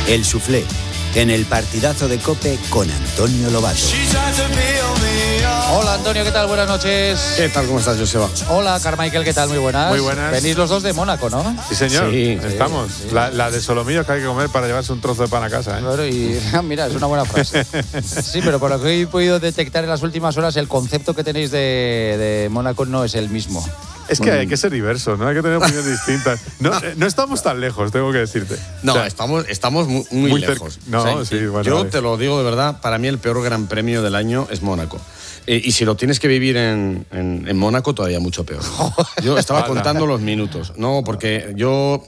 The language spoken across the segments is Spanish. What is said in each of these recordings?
El Suflé, en el partidazo de COPE con Antonio Lobato. Hola Antonio, ¿qué tal? Buenas noches. ¿Qué tal? ¿Cómo estás, Joseba? Hola Carmichael, ¿qué tal? Muy buenas. Muy buenas. Venís los dos de Mónaco, ¿no? Sí, señor. Sí, estamos. sí. La de solomillos que hay que comer para llevarse un trozo de pan a casa, ¿eh? Claro, y mira, es una buena frase. Sí, pero por lo que he podido detectar en las últimas horas, el concepto que tenéis de Mónaco no es el mismo. Es que hay que ser diversos, ¿no? Hay que tener opiniones distintas. No estamos tan lejos, tengo que decirte. No, O sea, estamos muy cerca. lejos. No, sí, bueno. Yo vale. te lo digo de verdad, para mí el peor gran premio del año es Mónaco. Y si lo tienes que vivir en Mónaco, todavía mucho peor. Yo estaba contando los minutos. No, porque yo,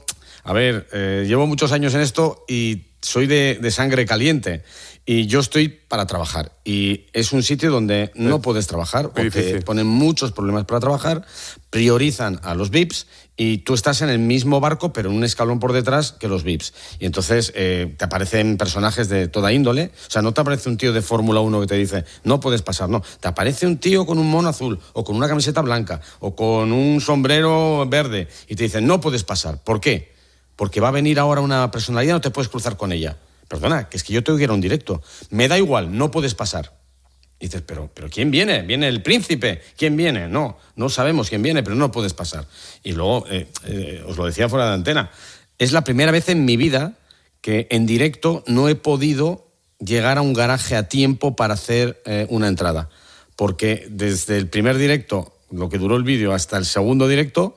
llevo muchos años en esto y soy de sangre caliente. Y yo estoy para trabajar. Y es un sitio donde no puedes trabajar porque ponen muchos problemas para trabajar, priorizan a los VIPs y tú estás en el mismo barco, pero en un escalón por detrás que los VIPs. Y entonces te aparecen personajes de toda índole. O sea, no te aparece un tío de Fórmula 1 que te dice, no puedes pasar, no. Te aparece un tío con un mono azul, o con una camiseta blanca, o con un sombrero verde, y te dicen, no puedes pasar. ¿Por qué? Porque va a venir ahora una personalidad, no te puedes cruzar con ella. Perdona, que es que yo tengo que ir a un directo. Me da igual, no puedes pasar. Y dices, pero ¿quién viene? ¿Viene el príncipe? ¿Quién viene? No sabemos quién viene, pero no puedes pasar. Y luego, os lo decía fuera de antena, es la primera vez en mi vida que en directo no he podido llegar a un garaje a tiempo para hacer una entrada. Porque desde el primer directo, lo que duró el vídeo, hasta el segundo directo,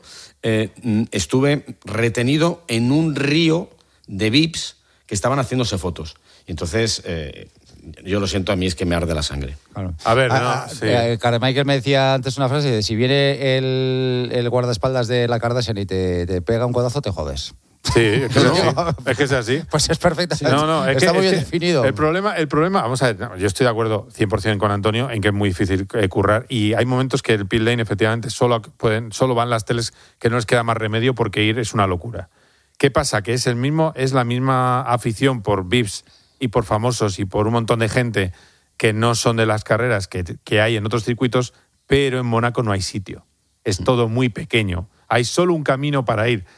estuve retenido en un río de VIPs que estaban haciéndose fotos. Y entonces, yo lo siento, a mí es que me arde la sangre. Claro. A ver, sí. Carmichael me decía antes una frase de si viene el guardaespaldas de la Kardashian y te pega un codazo, te jodes. Sí, es que es así. Es que es así. Pues es perfectamente. Está muy bien definido. El problema, vamos a ver, yo estoy de acuerdo 100% con Antonio en que es muy difícil currar y hay momentos que el pit lane efectivamente solo van las teles que no les queda más remedio porque ir es una locura. ¿Qué pasa? Que es la misma afición por VIPs y por famosos y por un montón de gente que no son de las carreras que hay en otros circuitos, pero en Mónaco no hay sitio. Es todo muy pequeño. Hay solo un camino para ir.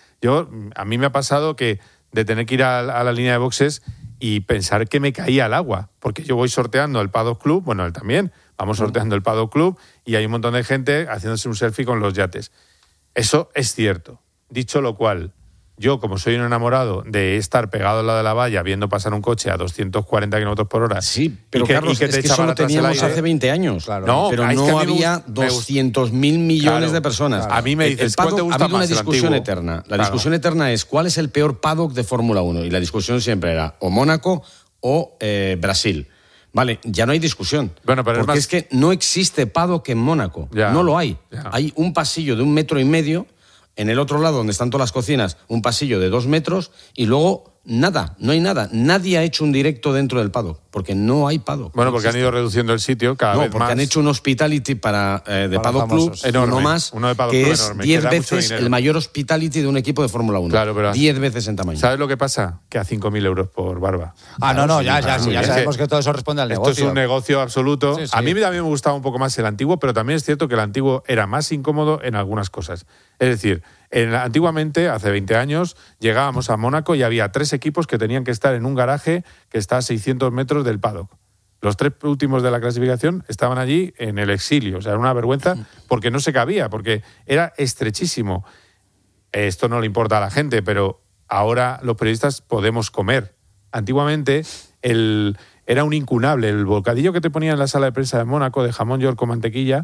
A mí me ha pasado que de tener que ir a la línea de boxes y pensar que me caía al agua, porque yo voy sorteando el Paddock Club, bueno, él también, vamos sorteando el Paddock Club y hay un montón de gente haciéndose un selfie con los yates. Eso es cierto. Dicho lo cual, yo, como soy un enamorado de estar pegado al lado de la valla viendo pasar un coche a 240 km por hora... Sí, pero Carlos, es que eso lo teníamos hace 20 años. Claro. No, pero no había 200.000 millones de personas. Claro. A mí me dices, ¿cuál te gusta más? Ha habido una discusión eterna. La discusión eterna es ¿cuál es el peor paddock de Fórmula 1? Y la discusión siempre era o Mónaco o Brasil. Vale, ya no hay discusión. Bueno, pero porque es que no existe paddock en Mónaco. Ya, no lo hay. Ya. Hay un pasillo de 1,5 metros... En el otro lado, donde están todas las cocinas, un pasillo de 2 metros y luego nada, no hay nada. Nadie ha hecho un directo dentro del paddock, porque no hay paddock. Bueno, porque han ido reduciendo el sitio cada vez más. No, porque han hecho un hospitality de Paddock Club, enorme, uno más, que es 10 veces el mayor hospitality de un equipo de Fórmula 1. Claro, pero 10 veces en tamaño. ¿Sabes lo que pasa? Que a 5.000 euros por barba. Ya sabemos que todo eso responde al negocio. Esto es un negocio absoluto. Sí. A mí también me gustaba un poco más el antiguo, pero también es cierto que el antiguo era más incómodo en algunas cosas. Es decir, antiguamente, hace 20 años, llegábamos a Mónaco y había 3 equipos que tenían que estar en un garaje que está a 600 metros del paddock. Los 3 últimos de la clasificación estaban allí en el exilio. O sea, era una vergüenza porque no se cabía, porque era estrechísimo. Esto no le importa a la gente, pero ahora los periodistas podemos comer. Antiguamente era un incunable. El bocadillo que te ponían en la sala de prensa de Mónaco de jamón york con mantequilla,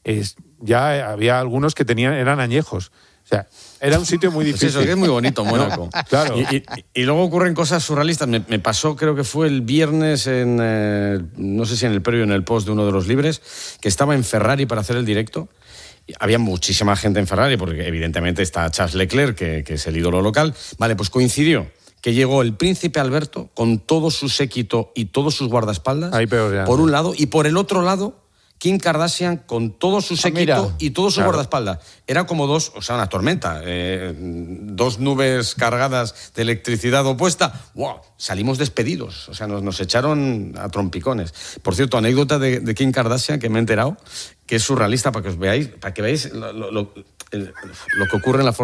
ya había algunos que eran añejos. O sea, era un sitio muy difícil. Pues eso, que es muy bonito Mónaco. Claro. Y luego ocurren cosas surrealistas. Me pasó, creo que fue el viernes, no sé si en el previo o en el post de uno de los libres, que estaba en Ferrari para hacer el directo. Había muchísima gente en Ferrari, porque evidentemente está Charles Leclerc, que es el ídolo local. Vale, pues coincidió que llegó el príncipe Alberto con todo su séquito y todos sus guardaespaldas, por un lado, y por el otro lado Kim Kardashian con todo su séquito y todo su guardaespaldas. Era como una tormenta. 2 nubes cargadas de electricidad opuesta. ¡Wow! Salimos despedidos. O sea, nos echaron a trompicones. Por cierto, anécdota de Kim Kardashian que me he enterado, que es surrealista para que veáis lo que ocurre en la